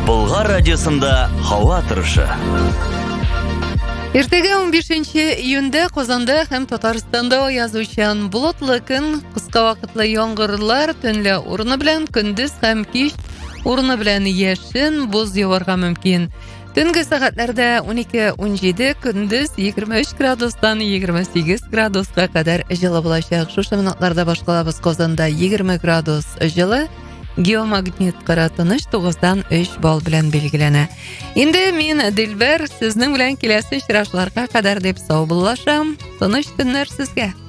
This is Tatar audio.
Болгар радиосында һава торышы. Иртеге 15 июньдә Казанда һәм Татарстанда язучан болытлы көн, кыска вакытлы яңгырлар, төнлә урыны белән, көндез һәм кич урыны белән яшен, боз яварга мөмкин. Төнге сәгатьләрдә 12-17, көндез 23 градустан 28 градуска кадәр җылы булачак. Шушы минутларда башкалабыз Казанда 20 градус җылы. Геомагнит каратыныш 9-дан 3 балл белән билгеләнә. Инде мин Дилбәр сезнең белән киләсе очрашларга кадәр дип сау булышам. Тыныч төннәр сезгә.